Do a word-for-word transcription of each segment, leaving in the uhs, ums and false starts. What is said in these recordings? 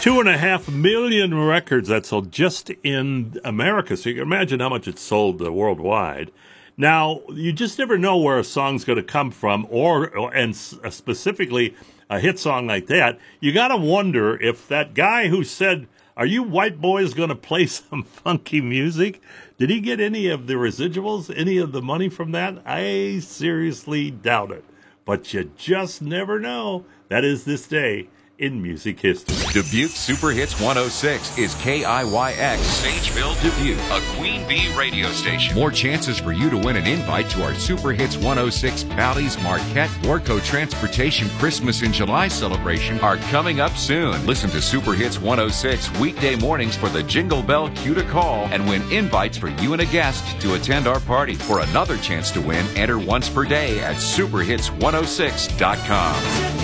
Two and a half million records that sold just in America. So you can imagine how much it sold uh, worldwide. Now, you just never know where a song's going to come from, or, or and uh, specifically a hit song like that. You got to wonder if that guy who said, "Are you white boys going to play some funky music?" Did he get any of the residuals, any of the money from that? I seriously doubt it. But you just never know. That is this day in music history. Dubuque Super Hits one oh six is K I Y X, Sageville, Dubuque, a Queen Bee radio station. More chances for you to win an invite to our Super Hits one oh six Bally's Marquette Warco Transportation Christmas in July celebration are coming up soon. Listen to Super Hits one oh six weekday mornings for the Jingle Bell cue to call and win invites for you and a guest to attend our party. For another chance to win, enter once per day at super hits one oh six dot com.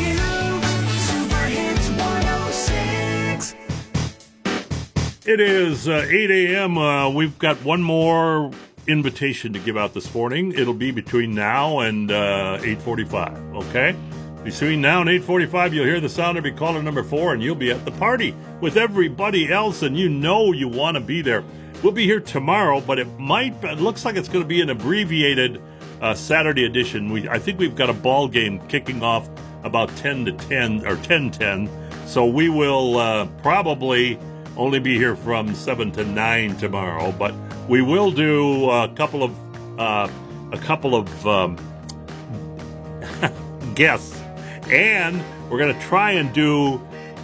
It is uh, eight a.m. Uh, we've got one more invitation to give out this morning. It'll be between now and uh, eight forty-five, okay? Between now and eight forty-five, you'll hear the sound of your caller number four, and you'll be at the party with everybody else, and you know you want to be there. We'll be here tomorrow, but it might, it looks like it's going to be an abbreviated uh, Saturday edition. We, I think we've got a ball game kicking off about ten to ten, or ten ten, so we will uh, probably only be here from seven to nine tomorrow, but we will do a couple of uh, a couple of um, guests, and we're going to try and do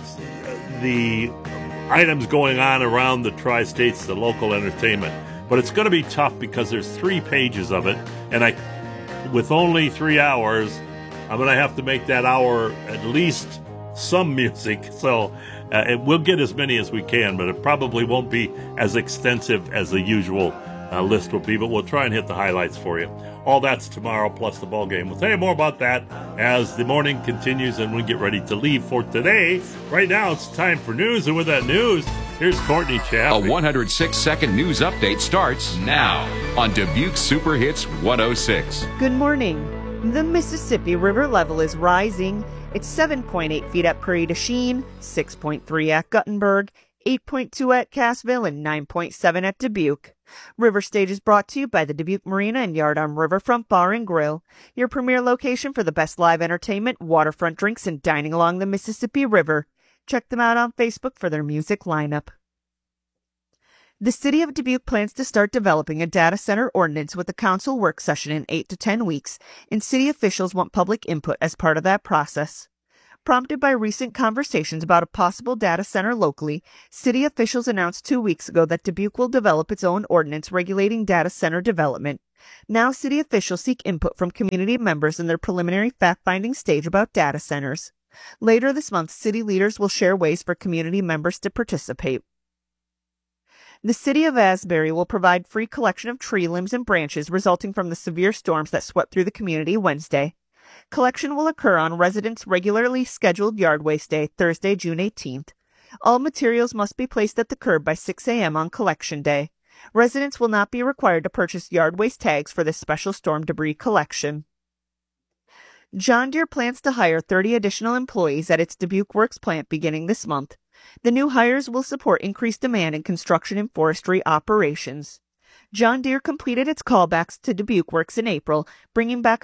the items going on around the tri-states, the local entertainment. But it's going to be tough because there's three pages of it, and I, with only three hours, I'm going to have to make that hour at least some music. So. Uh, it, we'll get as many as we can, but it probably won't be as extensive as the usual uh, list will be, but we'll try and hit the highlights for you. All that's tomorrow, plus the ball game. We'll tell you more about that as the morning continues and we get ready to leave for today. Right now, it's time for news, and with that news, here's Courtney Chappie. A one hundred six second news update starts now on Dubuque Super Hits one oh six. Good morning. The Mississippi River level is rising. It's seven point eight feet at Prairie du Chien, six point three at Guttenberg, eight point two at Cassville, and nine point seven at Dubuque. River Stage is brought to you by the Dubuque Marina and Yardarm Riverfront Bar and Grill, your premier location for the best live entertainment, waterfront drinks, and dining along the Mississippi River. Check them out on Facebook for their music lineup. The City of Dubuque plans to start developing a data center ordinance with a council work session in eight to ten weeks, and city officials want public input as part of that process. Prompted by recent conversations about a possible data center locally, city officials announced two weeks ago that Dubuque will develop its own ordinance regulating data center development. Now city officials seek input from community members in their preliminary fact-finding stage about data centers. Later this month, city leaders will share ways for community members to participate. The city of Asbury will provide free collection of tree limbs and branches resulting from the severe storms that swept through the community Wednesday. Collection will occur on residents' regularly scheduled yard waste day, Thursday, June eighteenth. All materials must be placed at the curb by six a.m. on collection day. Residents will not be required to purchase yard waste tags for this special storm debris collection. John Deere plans to hire thirty additional employees at its Dubuque Works plant beginning this month. The new hires will support increased demand in construction and forestry operations. John Deere completed its callbacks to Dubuque Works in April, bringing back